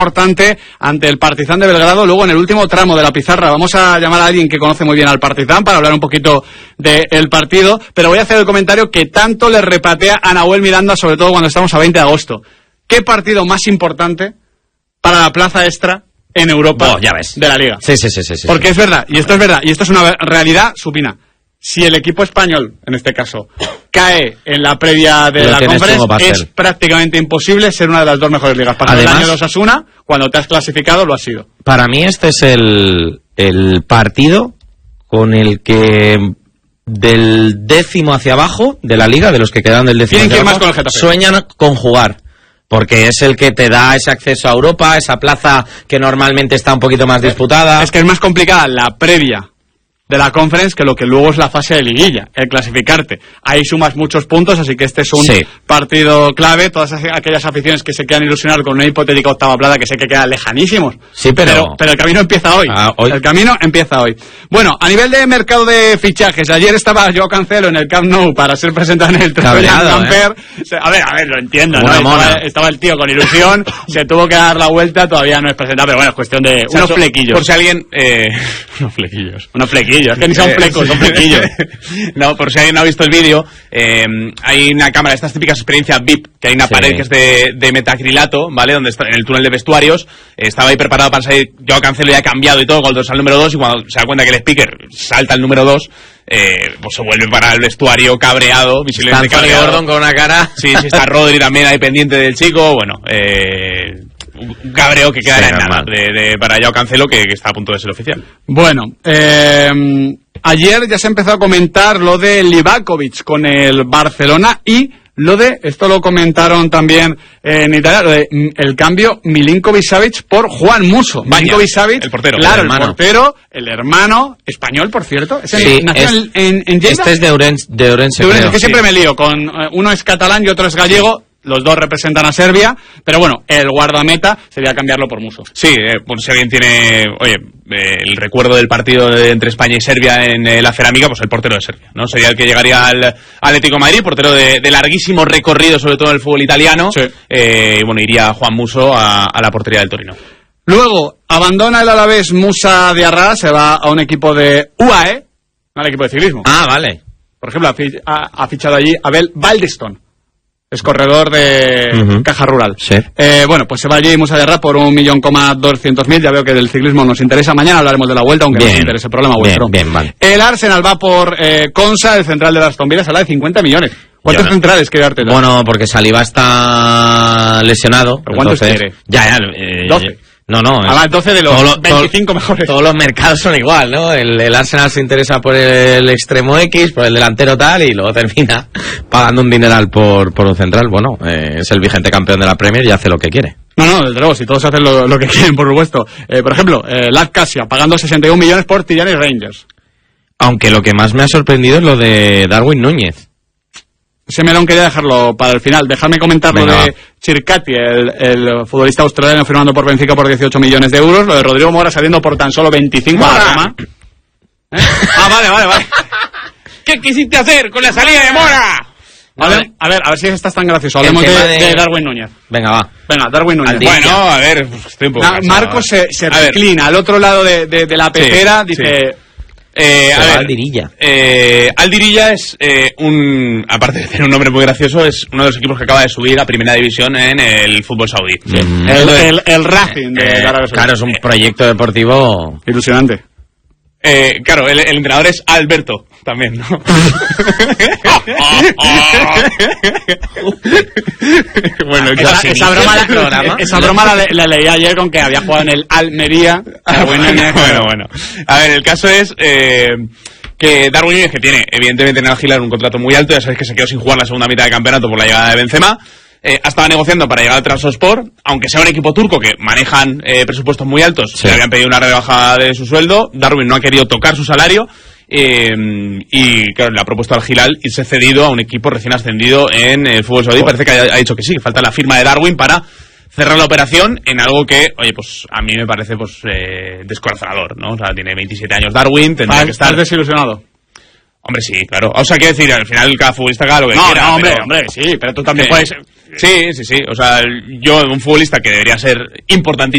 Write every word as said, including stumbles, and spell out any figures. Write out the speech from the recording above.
importante ante el Partizan de Belgrado, luego en el último tramo de la pizarra. Vamos a llamar a alguien que conoce muy bien al Partizan para hablar un poquito del partido, pero voy a hacer el comentario que tanto le repatea a Nahuel Miranda, sobre todo cuando estamos a veinte de agosto. ¿Qué partido más importante para la plaza extra en Europa oh, ya ves. de la Liga? Sí, sí, sí, sí, sí. Porque es verdad, y esto es verdad, y esto es una realidad supina. Si el equipo español, en este caso, cae en la previa de Lo la Conference, es ser. prácticamente imposible ser una de las dos mejores ligas. Para el año de Osasuna, cuando te has clasificado, lo has sido. Para mí este es el, el partido con el que del décimo hacia abajo de la Liga, de los que quedan del décimo hacia abajo, más con el Getafe? Sueñan con jugar. Porque es el que te da ese acceso a Europa, esa plaza que normalmente está un poquito más disputada. Es que es más complicada la previa de la Conference que lo que luego es la fase de liguilla, el clasificarte. Ahí sumas muchos puntos, así que este es un sí. partido clave. Todas aquellas aficiones que se quedan ilusionadas con una hipotética octava plaza, que sé que quedan lejanísimos. Sí, pero... pero... Pero el camino empieza hoy. Ah, hoy. El camino empieza hoy. Bueno, a nivel de mercado de fichajes, ayer estaba Joao Cancelo en el Camp Nou para ser presentado en el trofeo Camper. ¿eh? A ver, a ver, lo entiendo, ¿no? Estaba, estaba el tío con ilusión, se tuvo que dar la vuelta, todavía no es presentado, pero bueno, es cuestión de o sea, unos flequillos. Por si alguien... Eh... unos flequillos. Unos flequillos. Es que ni son flecos, son flequillos. No, por si alguien no ha visto el vídeo, eh, hay una cámara, estas típicas experiencias V I P, que hay una sí. pared que es de, de metacrilato, ¿vale? Donde está en el túnel de vestuarios, eh, estaba ahí preparado para salir, yo Cancelo ya ha cambiado y todo, con el dorsal número dos, y cuando se da cuenta que el speaker salta el número dos, eh, pues se vuelve para el vestuario cabreado, visiblemente está cabreado. Gordon con una cara. Sí, sí, está Rodri también ahí pendiente del chico, bueno, eh... un cabreo que quedará sí, en nada de, de, para Joao Cancelo, que, que está a punto de ser oficial. Bueno, eh, ayer ya se empezó a comentar lo de Livakovic con el Barcelona y lo de, esto lo comentaron también en Italia, lo de el cambio Milinkovic-Savic por Juan Musso. Milinkovic-Savic, el portero. Claro, el, el portero, el hermano, español, por cierto. ¿Es sí, el, nació es, en, en, en Lleida? Este es de Ourense, de Ourense, de Ourense, creo. que Sí. siempre me lío, con uh, uno es catalán y otro es gallego. Los dos representan a Serbia, pero bueno, el guardameta sería cambiarlo por Musso. Sí, eh, por si alguien tiene, oye, eh, el recuerdo del partido de, entre España y Serbia en eh, la cerámica, pues el portero de Serbia, ¿no? Sería el que llegaría al Atlético de Madrid, portero de, de larguísimo recorrido, sobre todo en el fútbol italiano. Sí. Eh, y bueno, iría Juan Musso a, a la portería del Torino. Luego, abandona el Alavés Musa Diarra, se va a un equipo de U A E, al equipo de ciclismo. Ah, vale. Por ejemplo, ha, fi- ha, ha fichado allí Abel Baldeston. Es corredor de uh-huh. Caja Rural. Sí. Eh, bueno, pues se va allí Musa Diarra por un millón coma doscientos mil. Ya veo que del ciclismo nos interesa. Mañana hablaremos de la Vuelta, aunque bien. no nos interese el problema vuestro. Bien, bien, vale. El Arsenal va por eh, Consa, el central de las Aston Villa, sala de cincuenta millones. ¿Cuántos no. centrales quiere darte? Bueno, porque Saliba está lesionado. ¿Pero cuántos entonces, quiere? Ya, ya. Eh, doce. No, no. A las doce de los todo, veinticinco todo, mejores. Todos los mercados son igual, ¿no? El, el Arsenal se interesa por el extremo X, por el delantero tal, y luego termina pagando un dineral por, por un central. Bueno, eh, es el vigente campeón de la Premier y hace lo que quiere. No, no, desde luego, si todos hacen lo, lo que quieren, por supuesto. Eh, por ejemplo, eh, Laz Casia pagando sesenta y un millones por Tirani Rangers. Aunque lo que más me ha sorprendido es lo de Darwin Núñez. Ese melón quería dejarlo para el final. Dejadme comentar lo de Chircati, el, el futbolista australiano firmando por Benfica por dieciocho millones de euros. Lo de Rodrigo Mora saliendo por tan solo veinticinco a la Roma. ¿Eh? Ah, vale, vale, vale. ¿Qué quisiste hacer con la salida de Mora? A ver, a ver, a ver si estás tan gracioso. Hablemos de, de... de Darwin Núñez. Venga, va. Venga, Darwin Núñez. Bueno, a ver, estoy un poco Na, Marcos se, se reclina al otro lado de, de, de la pecera, sí, dice... Sí. Eh, a ver, Aldirilla. Eh, Aldirilla es eh, un, aparte de tener un nombre muy gracioso, es uno de los equipos que acaba de subir a primera división en el fútbol saudí. Sí. Mm. El, el, el Racing de eh, Arabia Saudí. Claro, es un proyecto deportivo ilusionante. Eh, claro, el, el entrenador es Alberto, también, ¿no? Bueno, esa, esa broma, la, esa broma la, la leí ayer con que había jugado en el Almería. bueno, bueno, bueno. A ver, el caso es eh, que Darwin Núñez, que tiene evidentemente en el Al-Hilal un contrato muy alto, ya sabéis que se quedó sin jugar la segunda mitad de campeonato por la llegada de Benzema. Eh, estaba negociando para llegar al Trabzonspor, aunque sea un equipo turco que manejan eh, presupuestos muy altos, sí. Le habían pedido una rebaja de su sueldo. Darwin no ha querido tocar su salario eh, y claro, le ha propuesto al Hilal irse cedido a un equipo recién ascendido en el fútbol saudí. Oh. Parece que ha, ha dicho que sí, que falta la firma de Darwin para cerrar la operación en algo que, oye, pues a mí me parece pues eh, descorazonador, ¿no? O sea, tiene veintisiete años Darwin, tendría ah, que estar... ¿Estás desilusionado? Hombre, sí, claro. O sea, quiero decir, al final cada futbolista haga lo que no, quiera. No, hombre, pero... hombre, sí, pero tú también sí. puedes... Sí, sí, sí. O sea, yo, un futbolista que debería ser importantísimo